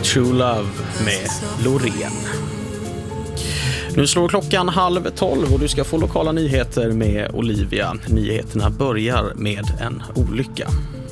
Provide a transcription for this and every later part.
True Love med Loreen. Nu slår klockan 11:30 och du ska få lokala nyheter med Olivia. Nyheterna börjar med en olycka.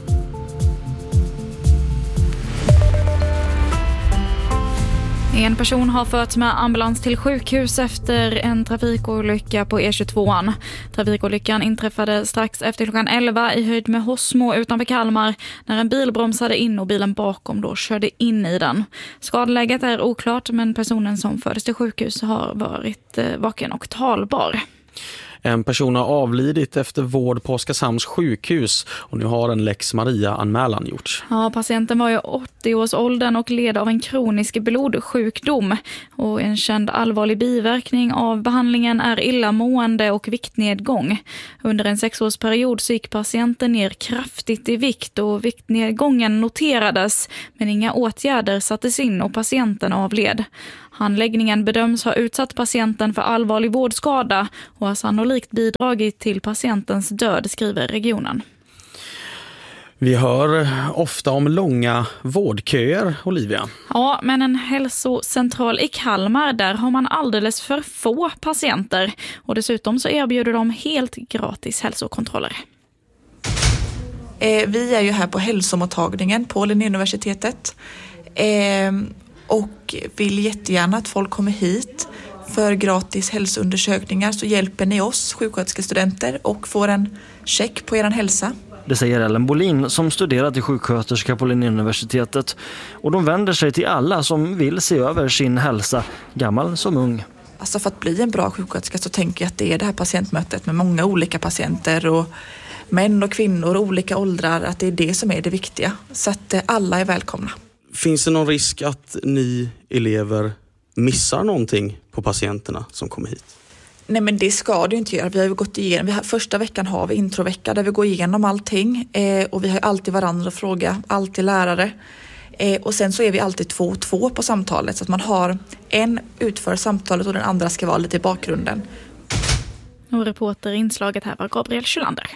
En person har förts med ambulans till sjukhus efter en trafikolycka på E22. Trafikolyckan inträffade strax efter klockan 11 i höjd med Hossmo utanför Kalmar när en bil bromsade in och bilen bakom då körde in i den. Skadeläget är oklart, men personen som fördes till sjukhus har varit vaken och talbar. En person har avlidit efter vård på Oskarshamns sjukhus och nu har en Lex Maria-anmälan gjorts. Ja, patienten var i 80-årsåldern och led av en kronisk blodsjukdom. Och en känd allvarlig biverkning av behandlingen är illamående och viktnedgång. Under en 6-årsperiod så gick patienten ner kraftigt i vikt och viktnedgången noterades, men inga åtgärder sattes in och patienten avled. Handläggningen bedöms ha utsatt patienten för allvarlig vårdskada och har sannolikt bidragit till patientens död, skriver regionen. Vi hör ofta om långa vårdköer, Olivia. Ja, men en hälsocentral i Kalmar, där har man alldeles för få patienter. Och dessutom så erbjuder de helt gratis hälsokontroller. Vi är ju här på hälsomottagningen på Linnéuniversitetet. Och vill jättegärna att folk kommer hit för gratis hälsoundersökningar, så hjälper ni oss sjuksköterskestudenter och får en check på er hälsa. Det säger Ellen Bolin som studerar till sjuksköterska på Linnéuniversitetet, och de vänder sig till alla som vill se över sin hälsa, gammal som ung. Alltså för att bli en bra sjuksköterska så tänker jag att det är det här patientmötet med många olika patienter och män och kvinnor och olika åldrar, att det är det som är det viktiga, så att alla är välkomna. Finns det någon risk att ni elever missar någonting på patienterna som kommer hit? Nej, men det ska du inte göra. Vi har ju gått igenom, första veckan har vi introvecka där vi går igenom allting och vi har alltid varandra att fråga, alltid lärare. Och sen så är vi alltid 2 på samtalet, så att man har en utför samtalet och den andra ska vara lite i bakgrunden. Och reporter i inslaget här var Gabriel Kjolander.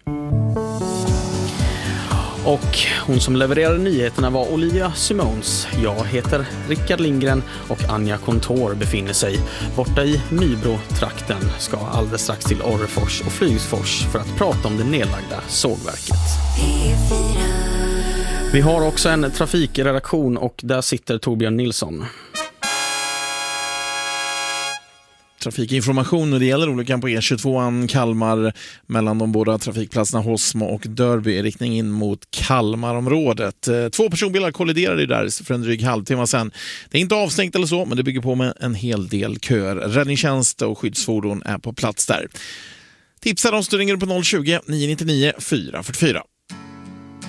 Och hon som levererade nyheterna var Olivia Simons. Jag heter Rickard Lindgren och Anja Kontor befinner sig borta i Nybro-trakten. Ska alldeles strax till Orrefors och Flygsfors för att prata om det nedlagda sågverket. Vi har också en trafikredaktion och där sitter Torbjörn Nilsson. Trafikinformation, och det gäller olyckan på E22 Kalmar mellan de båda trafikplatserna Hossmo och Dörby i riktning in mot Kalmarområdet. 2 personbilar kolliderade där för en dryg halvtimme sedan. Det är inte avstängt eller så, men det bygger på med en hel del köer. Räddningstjänst och skyddsfordon är på plats där. Tipsa dem så ringer du på 020 999 444.